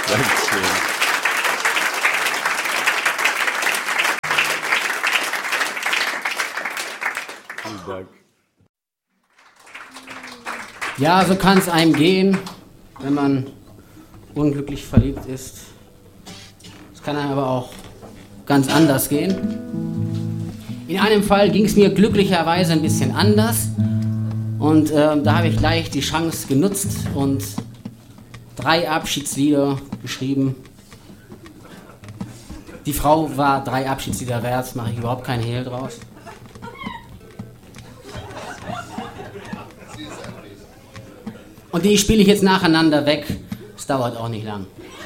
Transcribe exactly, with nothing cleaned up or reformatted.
Dankeschön. Vielen Dank. Ja, so kann es einem gehen, wenn man unglücklich verliebt ist. Es kann einem aber auch ganz anders gehen. In einem Fall ging es mir glücklicherweise ein bisschen anders. Und äh, da habe ich gleich die Chance genutzt und drei Abschiedslieder geschrieben. Die Frau war drei Abschiedslieder wert, mache ich überhaupt keinen Hehl draus. Und die spiele ich jetzt nacheinander weg. Es dauert auch nicht lang.